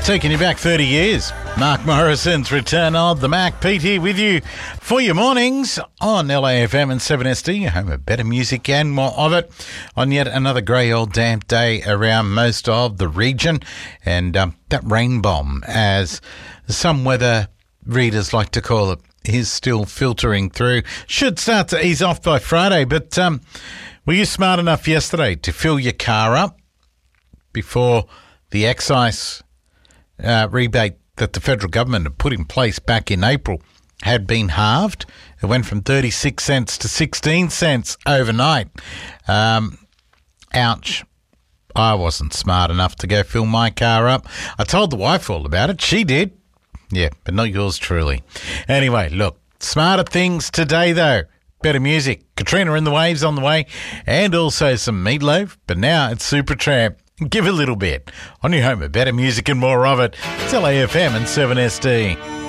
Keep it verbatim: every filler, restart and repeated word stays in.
Taking you back thirty years. Mark Morrison's Return of the Mac. Pete here with you for your mornings on L A F M and seven S D, home of better music and more of it, on yet another grey old damp day around most of the region. And um, that rain bomb, as some weather readers like to call it, is still filtering through. Should start to ease off by Friday, but um, were you smart enough yesterday to fill your car up before the excise Uh, rebate that the federal government had put in place back in April had been halved? It went from thirty-six cents to sixteen cents overnight. Um, ouch. I wasn't smart enough to go fill my car up. I told the wife all about it. She did. Yeah, but not yours truly. Anyway, look, smarter things today though. Better music. Katrina and the Waves on the way, and also some Meatloaf. But now it's Supertramp. Give a little bit on your home of better music and more of it. It's L A F M and seven S D.